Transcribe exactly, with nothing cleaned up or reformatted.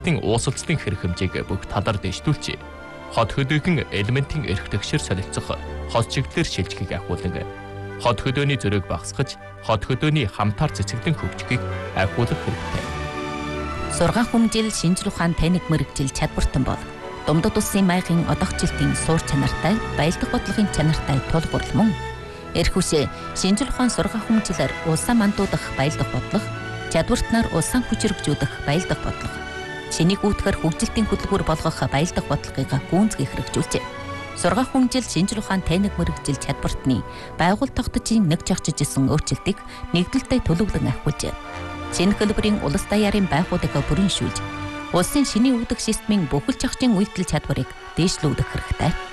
Тин уусалцлын хэрэг хэмжээг бүх талаар дэвшүүлж, хот хөдөөгийн элементийн эрх тэгшэр солилцох хот чиглэлээр шилжихийг ахиулан, хот хөдөөний зөрөөг багасгаж, хот хөдөөний хамтаар цэцэглэн хөгжихийг ахиулах хэрэгтэй. Сургаан хүмжил шинжлэх ухаан тайныг мэрэгжил чадвартан бол Думдад улсын маягийн одогчлтын суур чанартай, баялдах бодлогын чанартай тулгуур мөн эрх үсэ шинжлэх ухаан сургаан хүмжилээр улсаа мандуудах баялдах бодлого, чадвартнаар улсаа хүчрэгжүүлэх баялдах бодлого, шинийг үүтгэр хөгжилтийн хөтөлбөр болгох баялдах бодлогыг гүйцэтгэх хэрэгжүүлжээ. Сургаан хүмжил шинжлэх ухаан тайныг мэрэгжил чадвартны байгуул тогтцын нэг жагчиж исэн өөрчлөлтийг нэгдэлтэй төлөвлөн ахиулжээ. Шинэ хэлбэрийн улс даяарын байгууллагыг бүрэн шүүлж, улсын шинийн үүдэх системийн бүхэл зохицын үйлдэл чадварыг дээшлүүлэх хэрэгтэй.